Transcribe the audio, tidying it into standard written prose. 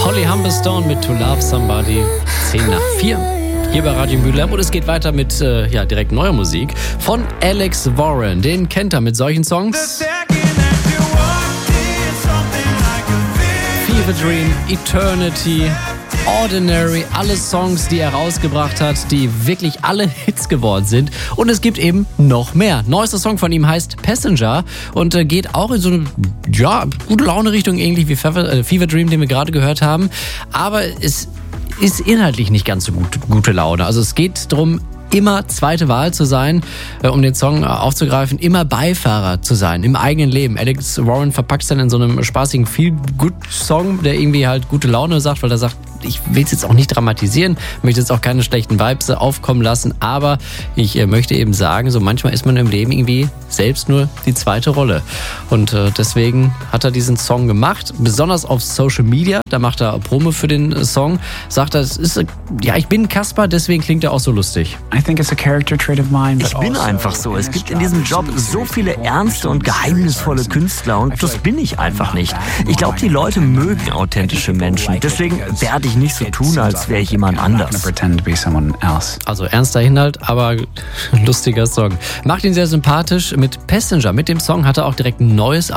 Holly Humberstone mit To Love Somebody, 4:10. Hier bei Radio Müller. Und es geht weiter mit direkt neuer Musik von Alex Warren. Den kennt er mit solchen Songs. Fever Dream, Eternity, Ordinary, alle Songs, die er rausgebracht hat, die wirklich alle Hits geworden sind. Und es gibt eben noch mehr. Neuester Song von ihm heißt Passenger und geht auch in so eine gute Laune-Richtung, ähnlich wie Fever Dream, den wir gerade gehört haben. Aber es ist inhaltlich nicht ganz so gute Laune. Also es geht darum, immer zweite Wahl zu sein, um den Song aufzugreifen, immer Beifahrer zu sein, im eigenen Leben. Alex Warren verpackt es dann in so einem spaßigen Feel-Good-Song, der irgendwie halt gute Laune sagt, weil er sagt, ich will es jetzt auch nicht dramatisieren, möchte jetzt auch keine schlechten Vibes aufkommen lassen, aber ich möchte eben sagen, so manchmal ist man im Leben irgendwie selbst nur die zweite Rolle. Und deswegen hat er diesen Song gemacht, besonders auf Social Media, da macht er Promo für den Song, sagt er, ich bin Kasper, deswegen klingt er auch so lustig. Ich bin einfach so. Es gibt in diesem Job so viele ernste und geheimnisvolle Künstler und das bin ich einfach nicht. Ich glaube, die Leute mögen authentische Menschen. Deswegen werde ich nicht so tun, als wäre ich jemand anders. Also ernster Inhalt, aber lustiger Song. Macht ihn sehr sympathisch. Mit Passenger, mit dem Song hat er auch direkt ein neues